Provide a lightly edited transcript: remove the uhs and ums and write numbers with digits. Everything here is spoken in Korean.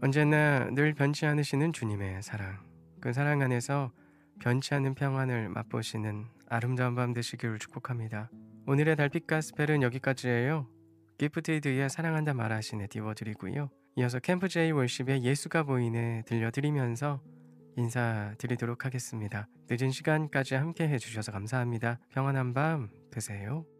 언제나 늘 변치 않으시는 주님의 사랑, 그 사랑 안에서 변치 않는 평안을 맛보시는 아름다운 밤 되시기를 축복합니다. 오늘의 달빛 가스펠은 여기까지예요. 기프티드의 사랑한다 말하시네 띄워드리고요. 이어서 캠프 제이 월십의 예수가 보이네 들려드리면서 인사드리도록 하겠습니다. 늦은 시간까지 함께 해주셔서 감사합니다. 평안한 밤 되세요.